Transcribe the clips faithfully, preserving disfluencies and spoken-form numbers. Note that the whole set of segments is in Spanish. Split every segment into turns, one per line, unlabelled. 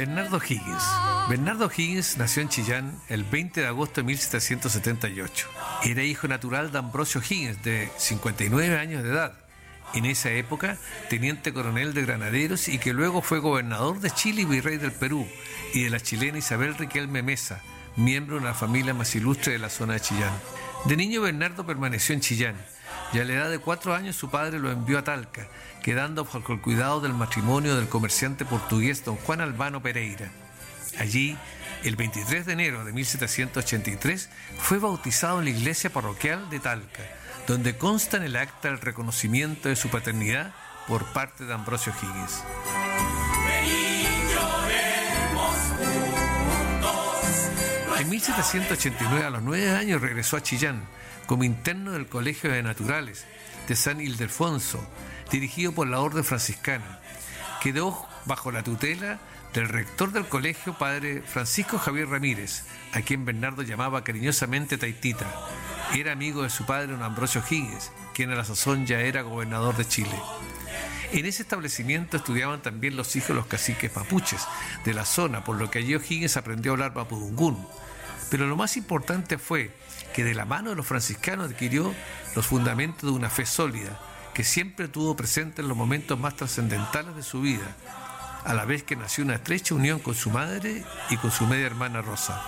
Bernardo O'Higgins. Bernardo O'Higgins nació en Chillán el veinte de agosto de mil setecientos setenta y ocho. Era hijo natural de Ambrosio O'Higgins, de cincuenta y nueve años de edad, en esa época teniente coronel de granaderos y que luego fue gobernador de Chile y virrey del Perú, y de la chilena Isabel Riquelme Mesa, miembro de la familia más ilustre de la zona de Chillán. De niño Bernardo permaneció en Chillán, y a la edad de cuatro años su padre lo envió a Talca, quedando bajo el cuidado del matrimonio del comerciante portugués don Juan Albano Pereira. Allí, el veintitrés de enero de mil setecientos ochenta y tres, fue bautizado en la iglesia parroquial de Talca, donde consta en el acta el reconocimiento de su paternidad por parte de Ambrosio O'Higgins. En mil setecientos ochenta y nueve, a los nueve años, regresó a Chillán como interno del Colegio de Naturales de San Ildefonso, dirigido por la Orden Franciscana. Quedó bajo la tutela del rector del colegio, padre Francisco Javier Ramírez, a quien Bernardo llamaba cariñosamente Taitita. Era amigo de su padre, don Ambrosio O'Higgins, quien a la sazón ya era gobernador de Chile. En ese establecimiento estudiaban también los hijos de los caciques mapuches de la zona, por lo que allí O'Higgins aprendió a hablar mapudungún. Pero lo más importante fue que de la mano de los franciscanos adquirió los fundamentos de una fe sólida, que siempre tuvo presente en los momentos más trascendentales de su vida, a la vez que nació una estrecha unión con su madre y con su media hermana Rosa.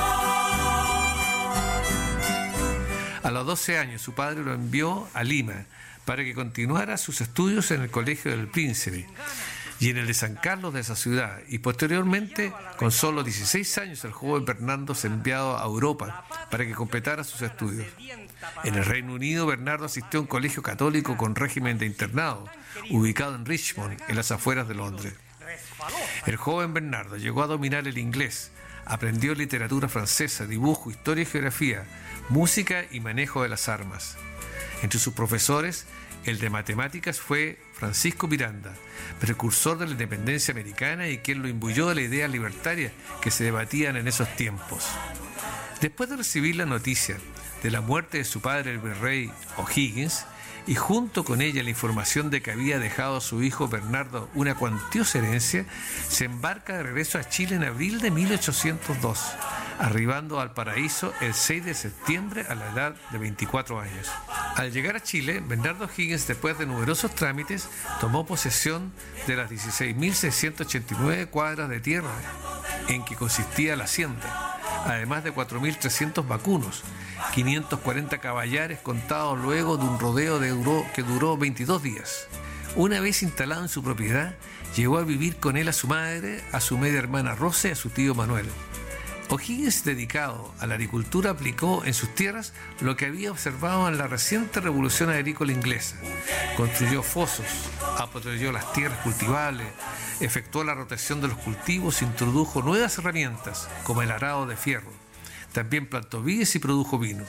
A los doce años su padre lo envió a Lima para que continuara sus estudios en el Colegio del Príncipe y en el de San Carlos de esa ciudad, y posteriormente, con solo dieciséis años, el joven Bernardo se enviado a Europa para que completara sus estudios. En el Reino Unido, Bernardo asistió a un colegio católico con régimen de internado, ubicado en Richmond, en las afueras de Londres. El joven Bernardo llegó a dominar el inglés, aprendió literatura francesa, dibujo, historia y geografía, música y manejo de las armas. Entre sus profesores, el de matemáticas fue Francisco Miranda, precursor de la independencia americana y quien lo imbuyó de la idea libertaria que se debatían en esos tiempos. Después de recibir la noticia de la muerte de su padre, el virrey O'Higgins, y junto con ella la información de que había dejado a su hijo Bernardo una cuantiosa herencia, se embarca de regreso a Chile en abril de mil ochocientos dos, arribando al Paraíso el seis de septiembre a la edad de veinticuatro años. Al llegar a Chile, Bernardo O'Higgins, después de numerosos trámites, tomó posesión de las dieciséis mil seiscientas ochenta y nueve cuadras de tierra en que consistía la hacienda, además de cuatro mil trescientos vacunos, quinientos cuarenta caballares contados luego de un rodeo de duró, que duró veintidós días. Una vez instalado en su propiedad, llegó a vivir con él a su madre, a su media hermana Rosa y a su tío Manuel. O'Higgins, dedicado a la agricultura, aplicó en sus tierras lo que había observado en la reciente revolución agrícola inglesa. Construyó fosos, apotrelló las tierras cultivables, efectuó la rotación de los cultivos, introdujo nuevas herramientas, como el arado de fierro. También plantó vides y produjo vino.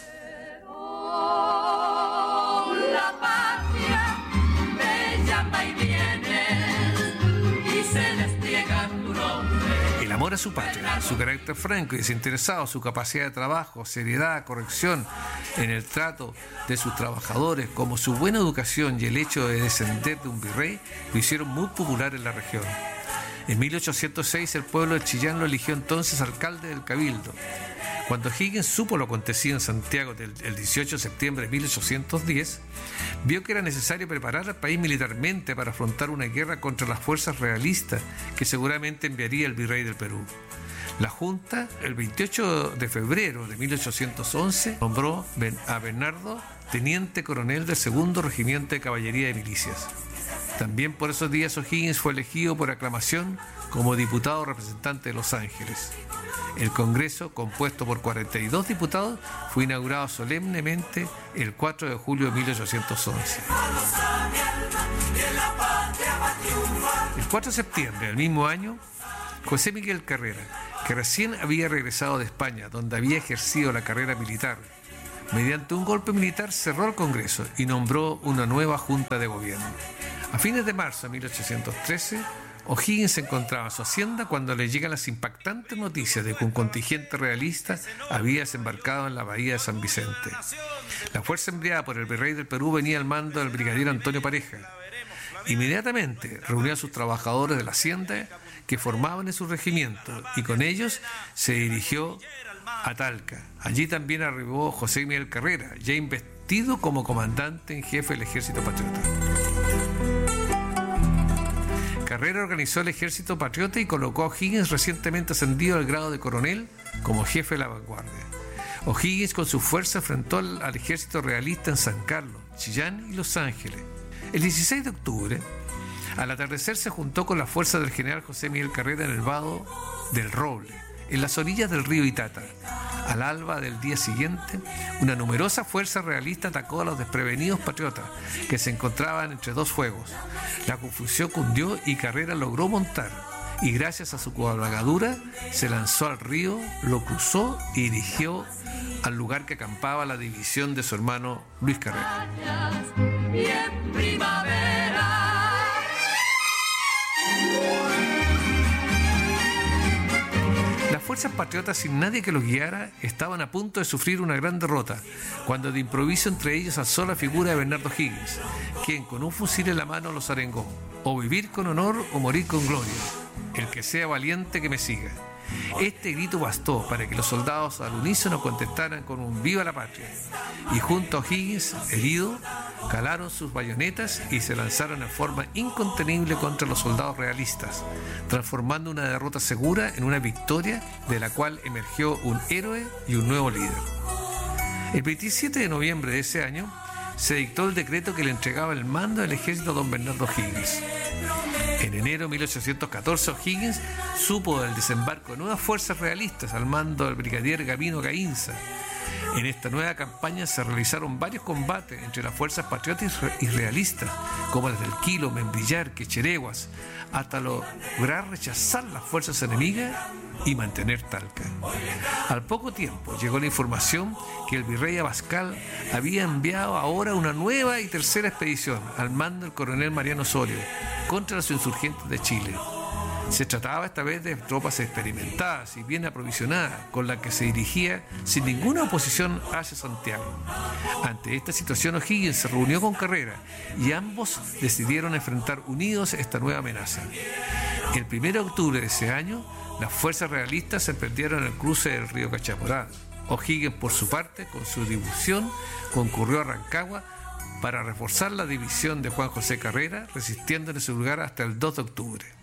El amor a su patria, su carácter franco y desinteresado, su capacidad de trabajo, seriedad, corrección en el trato de sus trabajadores, como su buena educación y el hecho de descender de un virrey, lo hicieron muy popular en la región. En mil ochocientos seis el pueblo de Chillán lo eligió entonces alcalde del Cabildo. Cuando O'Higgins supo lo acontecido en Santiago del, el dieciocho de septiembre de mil ochocientos diez, vio que era necesario preparar al país militarmente para afrontar una guerra contra las fuerzas realistas que seguramente enviaría el virrey del Perú. La Junta, el veintiocho de febrero de mil ochocientos once, nombró a Bernardo teniente coronel del segundo Regimiento de Caballería de Milicias. También por esos días O'Higgins fue elegido por aclamación como diputado representante de Los Ángeles. El Congreso, compuesto por cuarenta y dos diputados, fue inaugurado solemnemente el cuatro de julio de mil ochocientos once. El cuatro de septiembre del mismo año, José Miguel Carrera, que recién había regresado de España, donde había ejercido la carrera militar, mediante un golpe militar cerró el Congreso y nombró una nueva Junta de Gobierno. A fines de marzo de mil ochocientos trece, O'Higgins se encontraba en su hacienda cuando le llegan las impactantes noticias de que un contingente realista había desembarcado en la bahía de San Vicente. La fuerza enviada por el virrey del Perú venía al mando del brigadier Antonio Pareja, Inmediatamente reunió a sus trabajadores de la hacienda que formaban en su regimiento y con ellos se dirigió a Talca. Allí también arribó José Miguel Carrera, ya investido como comandante en jefe del Ejército Patriota. Carrera organizó el Ejército Patriota y colocó a O'Higgins, recientemente ascendido al grado de coronel, como jefe de la vanguardia. O'Higgins con su fuerza enfrentó al, al ejército realista en San Carlos, Chillán y Los Ángeles. El dieciséis de octubre, al atardecer, se juntó con la fuerza del general José Miguel Carrera en el vado del Roble, en las orillas del río Itata. Al alba del día siguiente, una numerosa fuerza realista atacó a los desprevenidos patriotas que se encontraban entre dos fuegos. La confusión cundió y Carrera logró montar, y gracias a su cabalgadura se lanzó al río, lo cruzó y dirigió al lugar que acampaba la división de su hermano Luis Carrera. Las fuerzas patriotas, sin nadie que los guiara, estaban a punto de sufrir una gran derrota, cuando de improviso entre ellos alzó la figura de Bernardo O'Higgins, quien con un fusil en la mano los arengó: o vivir con honor o morir con gloria, el que sea valiente que me siga. Este grito bastó para que los soldados al unísono contestaran con un viva la patria, y junto a O'Higgins, herido, calaron sus bayonetas y se lanzaron en forma incontenible contra los soldados realistas, transformando una derrota segura en una victoria de la cual emergió un héroe y un nuevo líder. El veintisiete de noviembre de ese año se dictó el decreto que le entregaba el mando del ejército a don Bernardo O'Higgins. En enero de mil ochocientos catorce, O'Higgins supo del desembarco de nuevas fuerzas realistas al mando del brigadier Gabino Gainza. En esta nueva campaña se realizaron varios combates entre las fuerzas patriotas y realistas, como las del Quilo, Membrillar, Quechereguas, hasta lograr rechazar las fuerzas enemigas y mantener Talca. Al poco tiempo llegó la información que el virrey Abascal había enviado ahora una nueva y tercera expedición al mando del coronel Mariano Osorio contra los insurgentes de Chile. Se trataba esta vez de tropas experimentadas y bien aprovisionadas, con las que se dirigía sin ninguna oposición hacia Santiago. Ante esta situación, O'Higgins se reunió con Carrera y ambos decidieron enfrentar unidos esta nueva amenaza. El primero de octubre de ese año, las fuerzas realistas se emprendieron el cruce del río Cachapurá. O'Higgins, por su parte, con su división, concurrió a Rancagua para reforzar la división de Juan José Carrera, resistiendo en ese lugar hasta el dos de octubre.